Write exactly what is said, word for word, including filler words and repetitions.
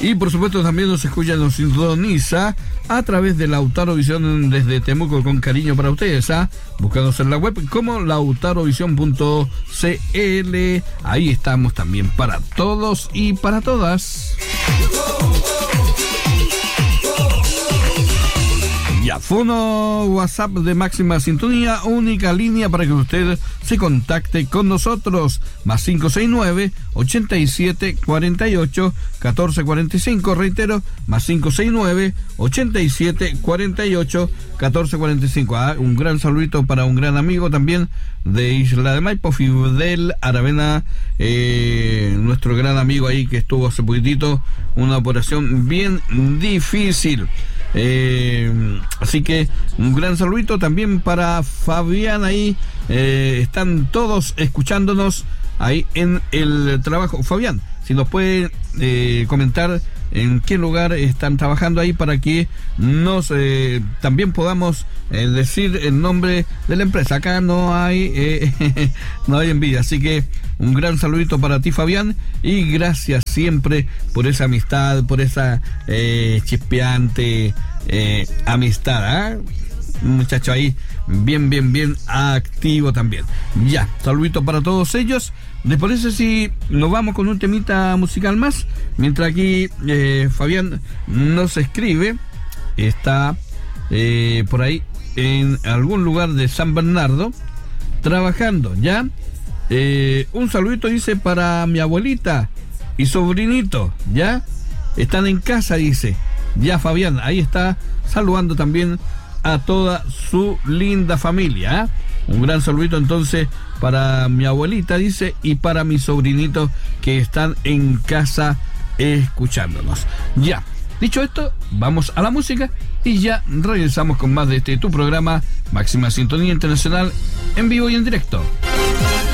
Y por supuesto también nos escucha, nos sintoniza a través de Lautarovisión desde Temuco, con cariño para ustedes, ¿ah? Búscanos en la web como lautarovisión punto c l. Ahí estamos también para todos y para todas. Ya, fono WhatsApp de máxima sintonía, única línea para que usted se contacte con nosotros, más cinco seis nueve, ochenta y siete, cuarenta y ocho, catorce cuarenta y cinco, reitero, más cinco seis nueve, ochenta y siete, cuarenta y ocho, catorce cuarenta y cinco. Ah, un gran saludito para un gran amigo también de Isla de Maipo, Fidel Aravena, eh, nuestro gran amigo ahí que estuvo hace poquitito, una operación bien difícil. Eh, así que un gran saludito también para Fabián ahí, eh, están todos escuchándonos ahí en el trabajo. Fabián, si nos puede eh, comentar en qué lugar están trabajando ahí para que nos eh, también podamos eh, decir el nombre de la empresa. Acá no hay eh, no hay envidia, así que un gran saludito para ti, Fabián, y gracias siempre por esa amistad, por esa eh, chispeante eh, amistad, ¿eh? Un muchacho ahí bien, bien, bien activo también. Ya, saludito para todos ellos. ¿Les parece si nos vamos con un temita musical más? Mientras aquí eh, Fabián nos escribe, está eh, por ahí en algún lugar de San Bernardo, trabajando, ¿ya? Eh, un saludito, dice, para mi abuelita y sobrinito, ¿ya? Están en casa, dice. Ya, Fabián, ahí está saludando también a toda su linda familia, ¿eh? Un gran saludito entonces para mi abuelita, dice, y para mis sobrinitos que están en casa escuchándonos. Ya, dicho esto, vamos a la música y ya regresamos con más de este tu programa Máxima Sintonía Internacional, en vivo y en directo.